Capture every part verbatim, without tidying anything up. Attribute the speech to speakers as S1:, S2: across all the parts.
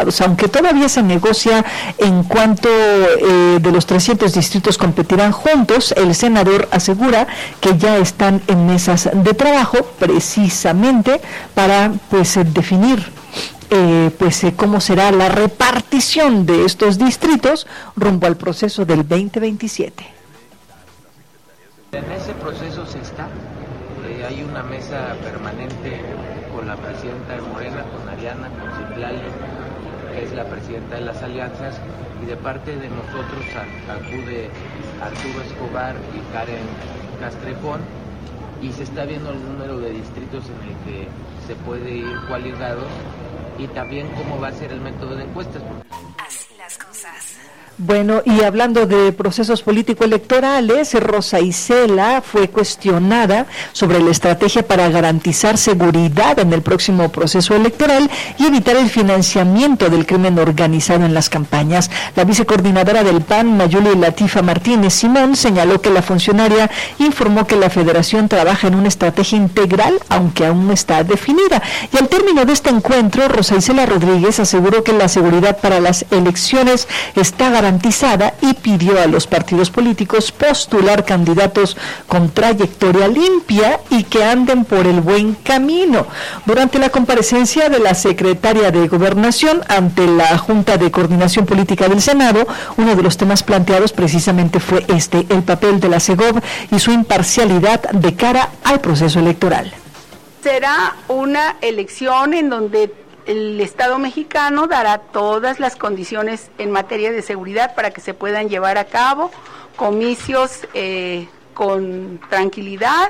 S1: estados. Aunque todavía se negocia en cuanto eh, de los trescientos distritos competirán juntos, el senador asegura que ya están en mesas de trabajo precisamente para pues definir Eh, pues eh, cómo será la repartición de estos distritos rumbo al proceso del veinte veintisiete.
S2: En ese proceso se está, eh, hay una mesa permanente con la presidenta de Morena, con Ariana, con Citlali, que es la presidenta de las alianzas, y de parte de nosotros acude Arturo Escobar y Karen Castrejón, y se está viendo el número de distritos en el que se puede ir coaligados, y también cómo va a ser el método de encuestas.
S3: Así las cosas.
S1: Bueno, y hablando de procesos político-electorales, Rosa Isela fue cuestionada sobre la estrategia para garantizar seguridad en el próximo proceso electoral y evitar el financiamiento del crimen organizado en las campañas. La vicecoordinadora del P A N, Mayuli Latifa Martínez Simón, señaló que la funcionaria informó que la federación trabaja en una estrategia integral, aunque aún no está definida. Y al término de este encuentro, Rosa Isela Rodríguez aseguró que la seguridad para las elecciones está garantizada garantizada y pidió a los partidos políticos postular candidatos con trayectoria limpia y que anden por el buen camino. Durante la comparecencia de la secretaria de Gobernación ante la Junta de Coordinación Política del Senado, uno de los temas planteados precisamente fue este, el papel de la Segov y su imparcialidad de cara al proceso electoral.
S4: Será una elección en donde el Estado mexicano dará todas las condiciones en materia de seguridad para que se puedan llevar a cabo comicios eh, con tranquilidad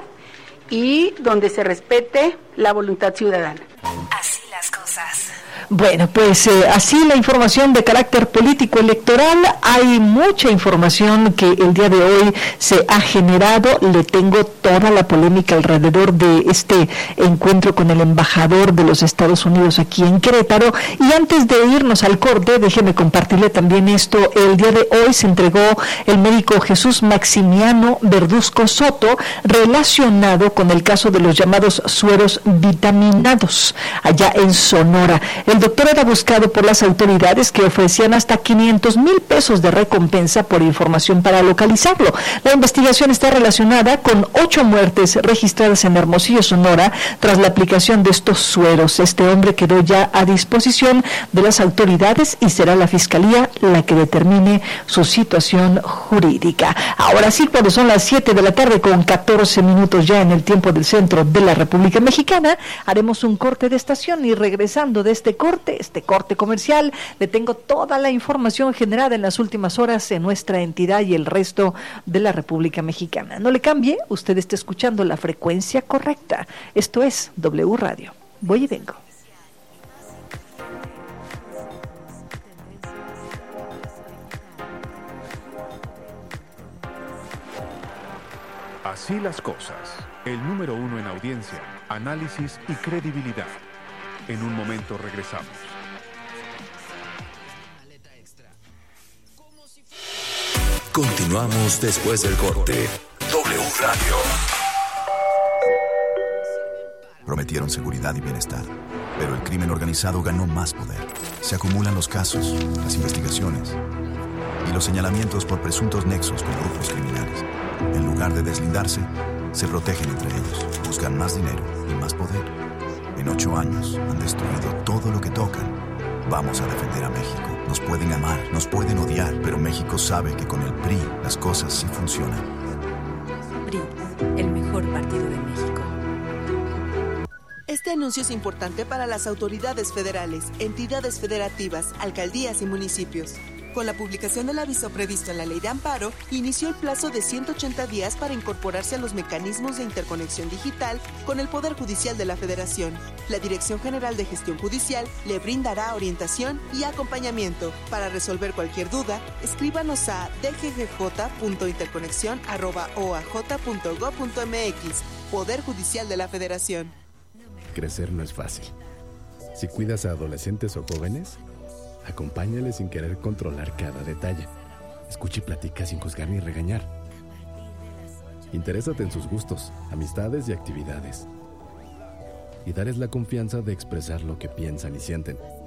S4: y donde se respete la voluntad ciudadana.
S3: Así las cosas.
S1: Bueno, pues eh, así la información de carácter político electoral. Hay mucha información que el día de hoy se ha generado. Le tengo toda la polémica alrededor de este encuentro con el embajador de los Estados Unidos aquí en Querétaro. Y antes de irnos al corte, déjeme compartirle también esto. El día de hoy se entregó el médico Jesús Maximiano Verduzco Soto, relacionado con el caso de los llamados sueros vitaminados allá en Sonora. El doctor era buscado por las autoridades, que ofrecían hasta quinientos mil pesos de recompensa por información para localizarlo. La investigación está relacionada con ocho muertes registradas en Hermosillo, Sonora, tras la aplicación de estos sueros. Este hombre quedó ya a disposición de las autoridades y será la Fiscalía la que determine su situación jurídica. Ahora sí, cuando son las siete de la tarde con catorce minutos ya en el tiempo del centro de la República Mexicana, haremos un corte de estación y regresando de este corte, este corte comercial, le tengo toda la información generada en las últimas horas en nuestra entidad y el resto de la República Mexicana. No le cambie, usted está escuchando la frecuencia correcta. Esto es W Radio. Voy y vengo.
S5: Así las cosas. El número uno en audiencia, análisis y credibilidad. En un momento regresamos.
S6: Continuamos después del corte. W Radio.
S7: Prometieron seguridad y bienestar, pero el crimen organizado ganó más poder. Se acumulan los casos, las investigaciones y los señalamientos por presuntos nexos con grupos criminales. En lugar de deslindarse, se protegen entre ellos, buscan más dinero y más poder. En ocho años han destruido todo lo que tocan. Vamos a defender a México. Nos pueden amar, nos pueden odiar, pero México sabe que con el P R I las cosas sí funcionan.
S8: P R I, el mejor partido de México.
S9: Este anuncio es importante para las autoridades federales, entidades federativas, alcaldías y municipios. Con la publicación del aviso previsto en la Ley de Amparo, inició el plazo de ciento ochenta días para incorporarse a los mecanismos de interconexión digital con el Poder Judicial de la Federación. La Dirección General de Gestión Judicial le brindará orientación y acompañamiento. Para resolver cualquier duda, escríbanos a d g g j punto interconexión arroba o a j punto gob punto m x. Poder Judicial de la Federación.
S10: Crecer no es fácil. Si cuidas a adolescentes o jóvenes, acompáñales sin querer controlar cada detalle. Escucha y platica sin juzgar ni regañar. Interésate en sus gustos, amistades y actividades. Y darles la confianza de expresar lo que piensan y sienten.